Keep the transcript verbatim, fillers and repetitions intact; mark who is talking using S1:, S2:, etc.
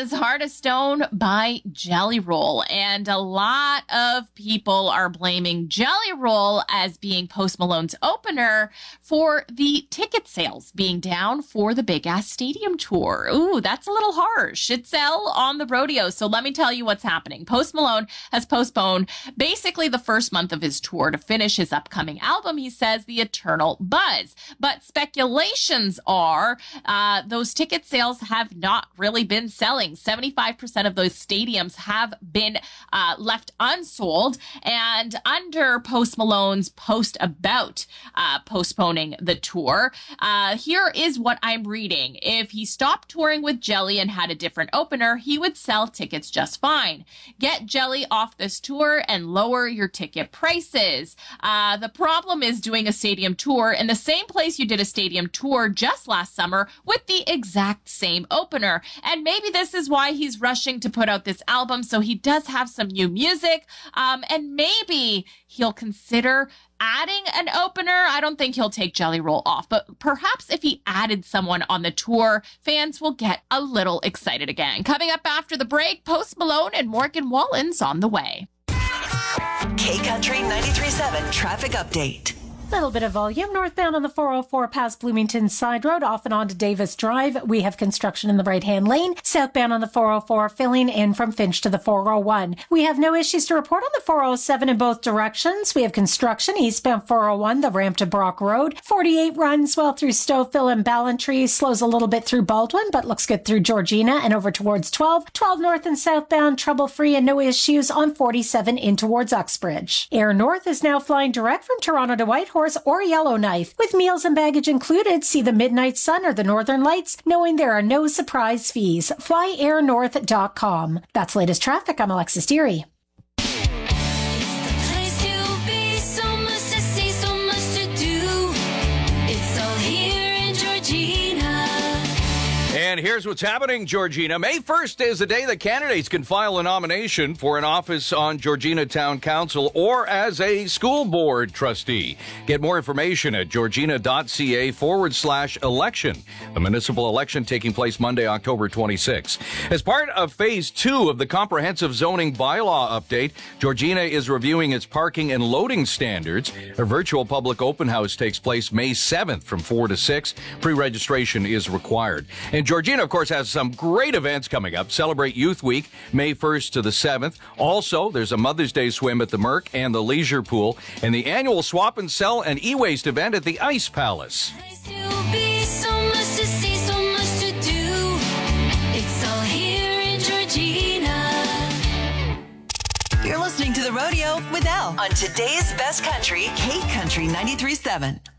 S1: was Heart of Stone by Jelly Roll. And a lot of people are blaming Jelly Roll as being Post Malone's opener for the ticket sales being down for the Big Ass Stadium tour. Ooh, that's a little harsh. It's L on the rodeo. So let me tell you what's happening. Post Malone has postponed basically the first month of his tour to finish his upcoming album, he says, The Eternal Buzz. But speculations are uh, those ticket sales have not really been selling. seventy-five percent of those stadiums have been uh, left unsold. And under Post Malone's post about uh, postponing the tour, uh, here is what I'm reading. If he stopped touring with Jelly and had a different opener, he would sell tickets just fine. Get Jelly off this tour and lower your ticket prices. Uh, the problem is doing a stadium tour in the same place you did a stadium tour just last summer with the exact same opener. And maybe this is why he's rushing to put out this album, so he does have some new music. Um, and maybe he'll consider adding an opener. I don't think he'll take Jelly Roll off, but perhaps if he added someone on the tour, fans will get a little excited again. Coming up after the break, Post Malone and Morgan Wallen's on the way.
S2: K-Country ninety-three point seven traffic update.
S3: Little bit of volume northbound on the four oh four past Bloomington Side Road, off and on to Davis Drive. We have construction in the right-hand lane. Southbound on the four oh four, filling in from Finch to the four oh one. We have no issues to report on the four oh seven in both directions. We have construction eastbound four oh one, the ramp to Brock Road. forty-eight runs well through Stouffville and Ballantree. Slows a little bit through Baldwin, but looks good through Georgina and over towards twelve. twelve north and southbound, trouble-free and no issues on forty-seven in towards Uxbridge. Air North is now flying direct from Toronto to Whitehorse or Yellowknife. With meals and baggage included, see the Midnight Sun or the Northern Lights, knowing there are no surprise fees. fly air north dot com. That's latest traffic. I'm Alexis Deary.
S4: And here's what's happening, Georgina. May first is the day that candidates can file a nomination for an office on Georgina Town Council or as a school board trustee. Get more information at georgina.ca forward slash election. The municipal election taking place Monday, October twenty-sixth. As part of phase two of the comprehensive zoning bylaw update, Georgina is reviewing its parking and loading standards. A virtual public open house takes place May seventh from four to six. Pre-registration is required. And Georgina, of course, has some great events coming up. Celebrate Youth Week, May first to the seventh. Also, there's a Mother's Day swim at the Merc and the Leisure Pool, and the annual Swap and Sell and E-Waste event at the Ice Palace.
S2: You're listening to The Rodeo with Al on today's best country, K-Country ninety-three point seven.